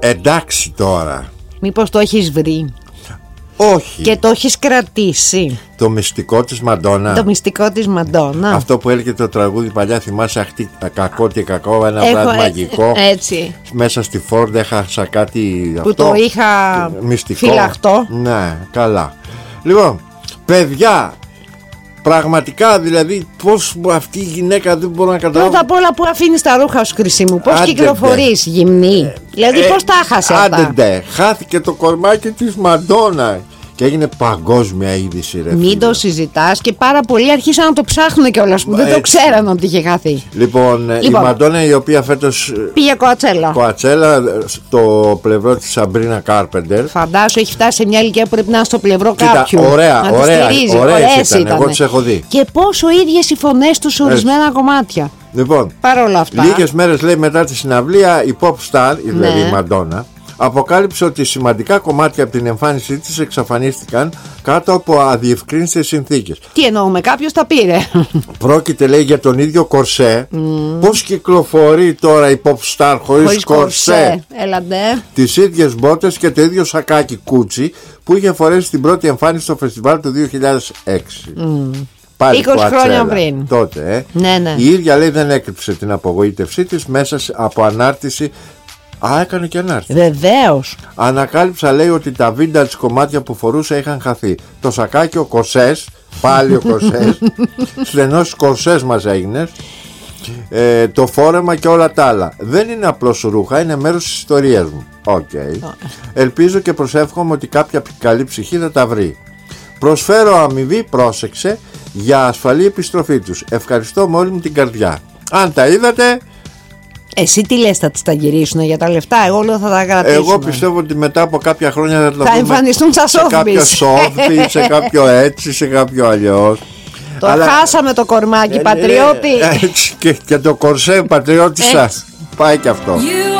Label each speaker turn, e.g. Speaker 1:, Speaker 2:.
Speaker 1: Εντάξει τώρα.
Speaker 2: Μήπως το έχεις βρει?
Speaker 1: Όχι.
Speaker 2: Και το έχεις κρατήσει.
Speaker 1: Το μυστικό της Μαντόνα.
Speaker 2: Το μυστικό της Μαντόνα.
Speaker 1: Αυτό που έλεγε το τραγούδι παλιά, θυμάσαι, αχτή κακό και κακό, ένα βράδυ μαγικό.
Speaker 2: Έτσι.
Speaker 1: Μέσα στη Ford έχασα κάτι
Speaker 2: που
Speaker 1: αυτό,
Speaker 2: το είχα
Speaker 1: μυστικό.
Speaker 2: φυλαχτό.
Speaker 1: Ναι, καλά. Λοιπόν, παιδιά, πραγματικά δηλαδή, πώς αυτή η γυναίκα δεν μπορώ να καταλάβω.
Speaker 2: Πρώτα απ' όλα, που αφήνεις τα ρούχα σου, Χρυσή μου? Πώς κυκλοφορείς, γυμνή? Δηλαδή, πώς τα χάσε αυτά?
Speaker 1: Άντε, χάθηκε το κορμάκι της Μαντόνα. Και έγινε παγκόσμια είδηση, ρε.
Speaker 2: Μην το συζητάς, και πάρα πολλοί αρχίσαν να το ψάχνουν κιόλας, που δεν το ξέραν ότι είχε χαθεί.
Speaker 1: Λοιπόν, η Μαντόνα, η οποία φέτος
Speaker 2: πήγε Κοατσέλα
Speaker 1: στο πλευρό της Σαμπρίνα Κάρπεντερ.
Speaker 2: Φαντάσου, έχει φτάσει σε μια ηλικία που πρέπει να είναι στο πλευρό κάποιου.
Speaker 1: Ωραία ήταν. Εγώ τις έχω δει.
Speaker 2: Και πόσο ίδιες οι φωνές τους σε ορισμένα κομμάτια.
Speaker 1: Λοιπόν,
Speaker 2: παρόλα αυτά,
Speaker 1: λίγες μέρες, λέει, μετά τη συναυλία, η pop star, δηλαδή η Μαντόνα, αποκάλυψε ότι σημαντικά κομμάτια από την εμφάνισή της εξαφανίστηκαν κάτω από αδιευκρίνητες συνθήκες.
Speaker 2: Τι εννοούμε, κάποιος τα πήρε?
Speaker 1: Πρόκειται, λέει, για τον ίδιο κορσέ. Πώς κυκλοφορεί τώρα η pop star χωρίς κορσέ?
Speaker 2: Έλαντε.
Speaker 1: Τις ίδιες μπότες και το ίδιο σακάκι κούτσι που είχε φορέσει στην πρώτη εμφάνιση στο φεστιβάλ του 2006. Πάλι
Speaker 2: 20 χρόνια πριν.
Speaker 1: Τότε,
Speaker 2: Ναι.
Speaker 1: Η ίδια, λέει, δεν έκρυψε την απογοήτευσή της μέσα από ανάρτηση. Έκανε και ανάρτηση.
Speaker 2: Βεβαίως.
Speaker 1: Ανακάλυψα, λέει, ότι τα vintage κομμάτια που φορούσα είχαν χαθεί. Το σακάκι, ο κορσές, πάλι ο κορσές, στενός κορσές μας έγινες, το φόρεμα και όλα τα άλλα. Δεν είναι απλώς ρούχα, είναι μέρος της ιστορίας μου. Ελπίζω και προσεύχομαι ότι κάποια καλή ψυχή θα τα βρει. Προσφέρω αμοιβή, πρόσεξε, για ασφαλή επιστροφή τους. Ευχαριστώ με όλη μου την καρδιά. Αν τα είδατε.
Speaker 2: Εσύ τι λες, θα τις τα γυρίσουν για τα λεφτά? Εγώ λέω θα τα κρατήσουμε.
Speaker 1: Εγώ πιστεύω ότι μετά από κάποια χρόνια
Speaker 2: θα εμφανιστούν σαν
Speaker 1: σε κάποιο σόφι, σε κάποιο έτσι, σε κάποιο αλλιώς.
Speaker 2: Το χάσαμε το κορμάκι, πατριώτη.
Speaker 1: Και το κορσέ, πατριώτη σας. Πάει και αυτό.